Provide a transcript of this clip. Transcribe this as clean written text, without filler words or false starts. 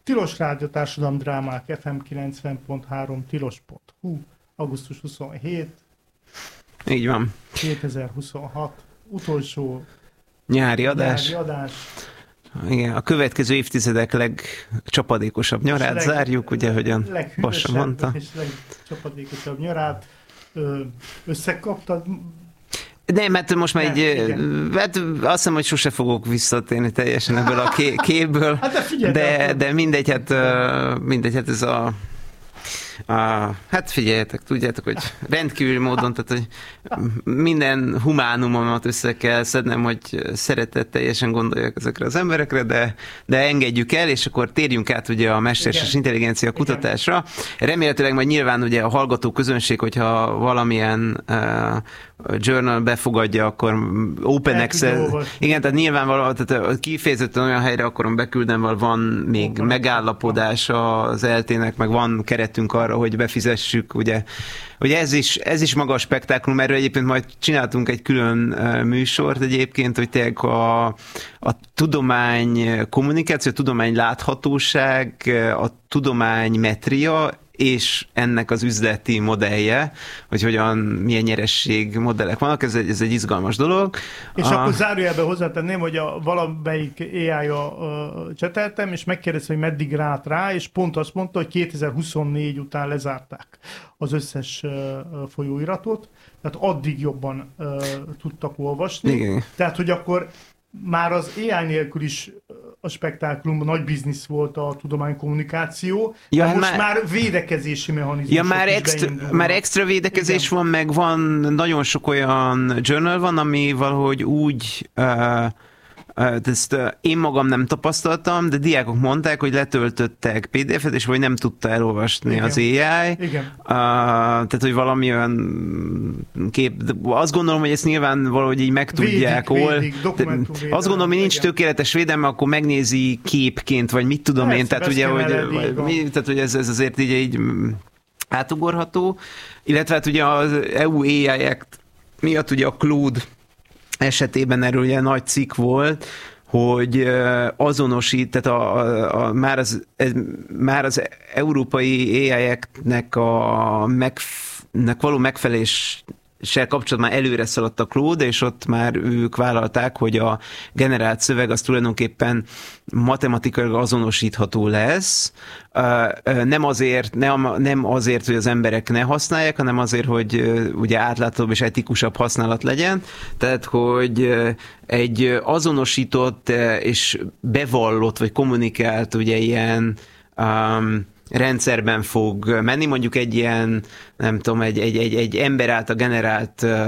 Tilos Rádió Társadalomdrámák FM 90.3 tilos.hu augusztus 27 Így van. 2026 utolsó Nyári adás. nyári adás. Igen, a következő évtizedek legcsapadékosabb nyarát zárjuk, ugye, hogyan Bassa mondta. És legcsapadékosabb nyarát összekaptad. Nem, hát most már hát azt hiszem, hogy sose fogok visszatérni teljesen ebből a képből, de mindegy, hát ez hát figyeljetek, tudjátok, hogy rendkívül módon, tehát hogy minden humánumomat össze kell szednem, hogy szeretetteljesen gondoljak ezekre az emberekre, de engedjük el, és akkor térjünk át ugye a mesterséges intelligencia kutatásra. Remélhetőleg majd nyilván ugye a hallgató közönség, hogyha valamilyen journal befogadja, akkor Open Access, igen, tehát nyilvánvalóan, tehát kifejezetten olyan helyre akarom beküldeni, van még megállapodás az ELTE-nek, meg van keretünk arra, hogy befizessük, ugye ez is maga a spektáklum, erről egyébként majd csináltunk egy külön műsort egyébként, hogy tényleg a tudomány kommunikáció, a tudomány láthatóság, a tudomány metria, és ennek az üzleti modellje, hogy milyen nyereség modellek vannak, ez egy izgalmas dolog. És akkor zárójelben hozzátenném, hogy valamelyik AI-ja cseteltem, és megkérdeztem, hogy meddig rált rá, és pont azt mondta, hogy 2024 után lezárták az összes folyóiratot, tehát addig jobban tudtak olvasni. Igen. Tehát, hogy akkor már az AI nélkül is a spektáklumban nagy biznisz volt a tudománykommunikáció, de most már védekezési mechanizmusok már extra védekezés van, meg van nagyon sok olyan journal van, ami valahogy úgy ezt én magam nem tapasztaltam, de diákok mondták, hogy letöltöttek PDF-et, és vagy nem tudta elolvasni az AI. Igen. Tehát, hogy valami olyan azt gondolom, hogy ezt nyilván valahogy így meg tudják. Azt gondolom, hogy nincs tökéletes védelme, akkor megnézi képként, vagy mit tudom én. Tehát, ugye, hogy ez azért így átugorható. Illetve hát ugye az EU AI Act miatt ugye a Claude esetében erről ugye nagy cikk volt, hogy azonosít, tehát már az európai AI Act-nek való megfeleléssel kapcsolatban előre szaladt a Claude, és ott már ők vállalták, hogy a generált szöveg az tulajdonképpen matematikailag azonosítható lesz. Nem azért, hogy az emberek ne használják, hanem azért, hogy ugye átláthatóbb és etikusabb használat legyen. Tehát, hogy egy azonosított és bevallott, vagy kommunikált ugye ilyen rendszerben fog menni, mondjuk egy ilyen, nem tudom, egy ember által generált